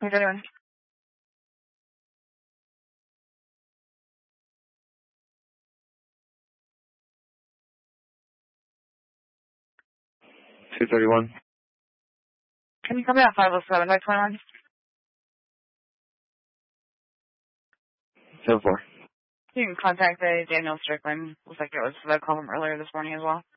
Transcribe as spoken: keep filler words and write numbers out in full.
Who's anyone? two thirty-one. Can you come in at five oh seven by twenty-one? seven four. You can contact the Daniel Strickland. Looks like it was the call from earlier this morning as well.